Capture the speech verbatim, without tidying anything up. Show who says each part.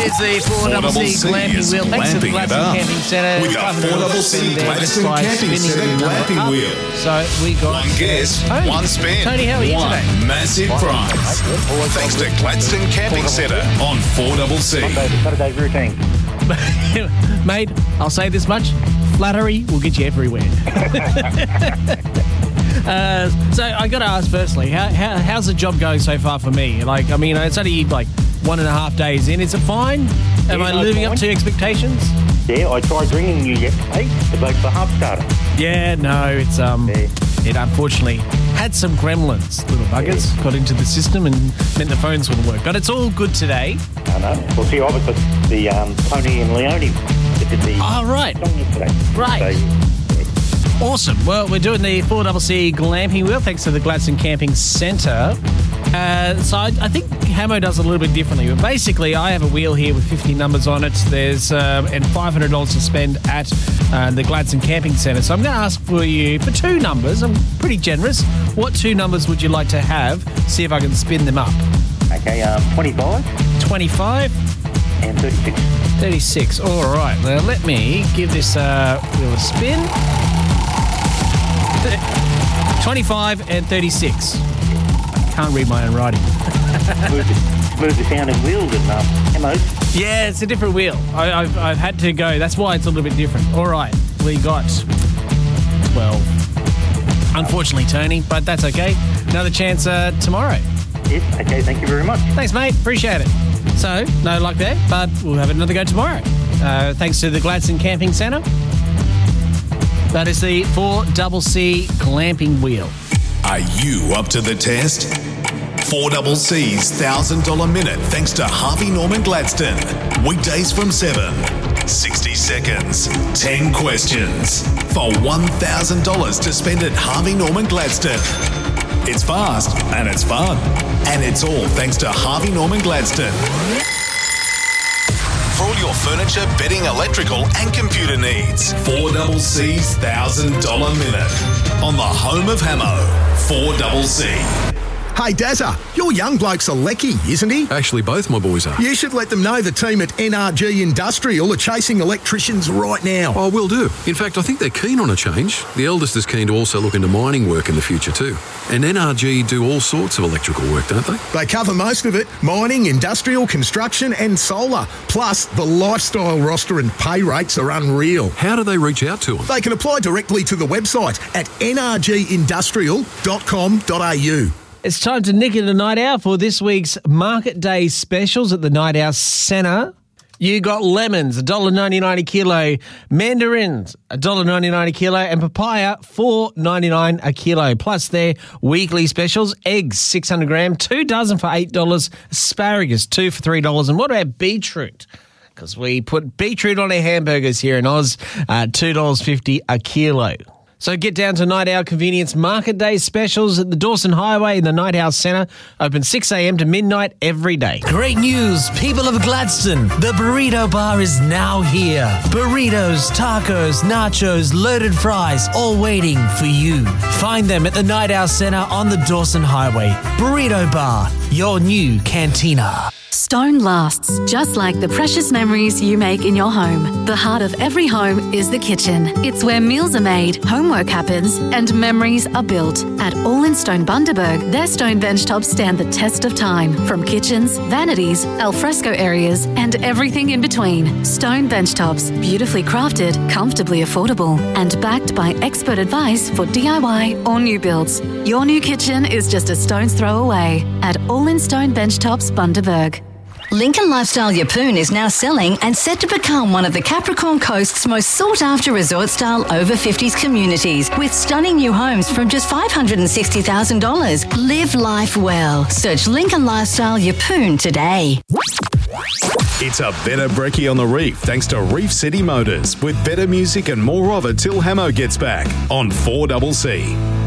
Speaker 1: It's the four double C glamping wheel. Thanks to the Gladstone Camping Centre.
Speaker 2: We got four double C Gladstone Camping Centre glamping wheel.
Speaker 1: So we got
Speaker 2: one guess,
Speaker 1: Tony.
Speaker 2: one spin,
Speaker 1: Tony, how are you
Speaker 2: one
Speaker 1: today?
Speaker 2: massive prize. Thanks to Gladstone Camping Centre on four double C.
Speaker 3: Saturday routine.
Speaker 1: Mate, I'll say this much. Flattery will get you everywhere. uh, so I got to ask firstly, how, how, how's the job going so far for me? Like, I mean, it's only like one and a half days in. Is it fine? Am
Speaker 3: Yeah,
Speaker 1: I
Speaker 3: no,
Speaker 1: living
Speaker 3: fine.
Speaker 1: up to expectations?
Speaker 3: Yeah, I tried ringing you yesterday. The bloke's the half starter.
Speaker 1: Yeah, no, it's um,
Speaker 3: Yeah.
Speaker 1: it unfortunately had some gremlins, little buggers, got into the system and meant the phones wouldn't work. But it's all good today.
Speaker 3: I know. Well, see, I was with the um, Tony and Leone that did the
Speaker 1: Oh, right.
Speaker 3: song yesterday.
Speaker 1: Right.
Speaker 3: So,
Speaker 1: Awesome. Well, we're doing the four double C glamping wheel thanks to the Gladstone Camping Centre. Uh, so I, I think Hamo does it a little bit differently. But basically, I have a wheel here with fifty numbers on it. There's um, and five hundred dollars to spend at uh, the Gladstone Camping Centre. So I'm going to ask for you for two numbers. I'm pretty generous. What two numbers would you like to have? See if I can spin them up.
Speaker 3: okay, um, twenty-five
Speaker 1: twenty-five,
Speaker 3: and thirty-six.
Speaker 1: thirty-six. All right. Now let me give this uh, wheel a spin. twenty-five and thirty-six. Can't read my own writing.
Speaker 3: Smooth, smooth the sounding wheels and um, Hamos.
Speaker 1: Yeah, it's a different wheel. I, I've, I've had to go. That's why it's a little bit different. All right, we got twelve. Unfortunately, Tony, but that's okay. Another chance uh, tomorrow.
Speaker 3: Yes, okay, thank you very much.
Speaker 1: Thanks, mate. Appreciate it. So, no luck there, but we'll have another go tomorrow. Uh, thanks to the Gladstone Camping Centre. That is the four double C glamping wheel.
Speaker 2: Are you up to the test? four double C's one thousand dollars minute thanks to Harvey Norman Gladstone. Weekdays from seven. sixty seconds. ten questions. For one thousand dollars to spend at Harvey Norman Gladstone. It's fast and it's fun. And it's all thanks to Harvey Norman Gladstone. For all your furniture, bedding, electrical and computer needs. four double C's one thousand dollars minute. On the home of Hamo. four double C.
Speaker 4: Hey, Dazza, your young bloke's a lecky, isn't he?
Speaker 5: Actually, both my boys are.
Speaker 4: You should let them know the team at N R G Industrial are chasing electricians right now.
Speaker 5: Oh, will do. In fact, I think they're keen on a change. The eldest is keen to also look into mining work in the future too. And N R G do all sorts of electrical work, don't they?
Speaker 4: They cover most of it, mining, industrial, construction and solar. Plus, the lifestyle roster and pay rates are unreal.
Speaker 5: How do they reach out to them?
Speaker 4: They can apply directly to the website at n r g industrial dot com dot a u.
Speaker 1: It's time to nick it a night out for this week's Market Day specials at the Night Owl Centre. You got lemons, one dollar ninety-nine a kilo, mandarins, one dollar ninety-nine a kilo, and papaya, four dollars ninety-nine a kilo. Plus their weekly specials, eggs, six hundred gram, two dozen for eight dollars, asparagus, two for three dollars. And what about beetroot? Because we put beetroot on our hamburgers here in Oz, uh, two dollars fifty a kilo. So get down to Night Owl Convenience Market Day specials at the Dawson Highway in the Night Owl Centre. Open six a.m. to midnight every day.
Speaker 6: Great news, people of Gladstone. The Burrito Bar is now here. Burritos, tacos, nachos, loaded fries, all waiting for you. Find them at the Night Owl Centre on the Dawson Highway. Burrito Bar, your new cantina.
Speaker 7: Stone lasts, just like the precious memories you make in your home. The heart of every home is the kitchen. It's where meals are made, homework happens, and memories are built. At All in Stone Bundaberg, their stone benchtops stand the test of time. From kitchens, vanities, alfresco areas, and everything in between. Stone benchtops, beautifully crafted, comfortably affordable, and backed by expert advice for D I Y or new builds. Your new kitchen is just a stone's throw away at All in Stone Benchtops Bundaberg.
Speaker 8: Lincoln Lifestyle Yeppoon is now selling and set to become one of the Capricorn Coast's most sought-after resort-style over fifties communities with stunning new homes from just five hundred sixty thousand dollars. Live life well. Search Lincoln Lifestyle Yeppoon today.
Speaker 2: It's a better brekkie on the reef thanks to Reef City Motors with better music and more of it till Hamo gets back on four double C.